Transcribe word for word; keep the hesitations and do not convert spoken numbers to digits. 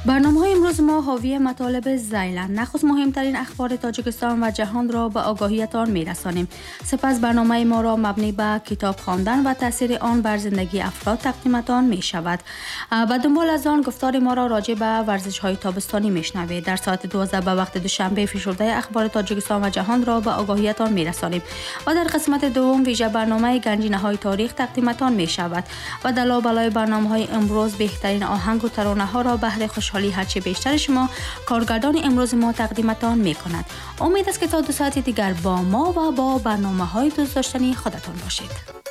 برنامه‌های امروز ما حاوی مطالب ذیلند. نخست مهمترین اخبار تاجیکستان و جهان را به آگاهیتان می‌رسانیم. سپس برنامه ما را مبنی به کتاب خواندن و تاثیر آن بر زندگی افراد تقدیمتان می‌شود. به دنبال از آن گفتار ما را راجع به ورزش‌های تابستانی می‌شنوید. در ساعت دوازده به وقت دوشنبه فشرده اخبار تاجیکستان و جهان را به آگاهیتان می‌رسانیم و در قسمت دوم ویژه برنامه گنجینه‌های تاریخ تقدیمتان می‌شود و در لابلای برنامه‌های امروز بهترین آهنگ و ترانه‌ها را بهره خوشحالی هرچه بیشتر شما کارگردان امروز ما تقدیمتان می‌کند. امید است که تا دو ساعت دیگر با ما و با برنامه‌های دوست داشتنی خودتان باشید.